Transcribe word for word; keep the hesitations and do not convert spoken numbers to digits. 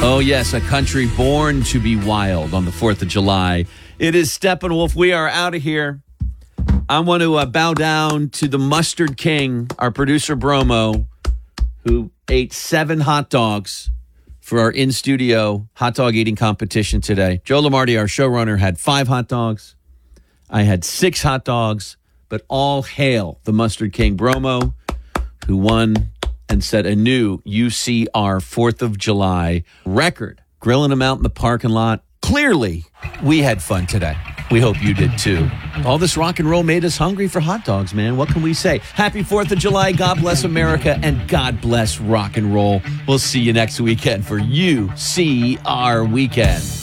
Oh, yes, a country born to be wild on the fourth of July. It is Steppenwolf. We are out of here. I want to uh, bow down to the Mustard King, our producer Bromo, who ate seven hot dogs for our in-studio hot dog eating competition today. Joe Lamardi, our showrunner, had five hot dogs. I had six hot dogs, but all hail the Mustard King Bromo, who won and set a new U C R fourth of July record, grilling them out in the parking lot. Clearly, we had fun today. We hope you did too. All this rock and roll made us hungry for hot dogs, man. What can we say? Happy fourth of July. God bless America and God bless rock and roll. We'll see you next weekend for U C R Weekend.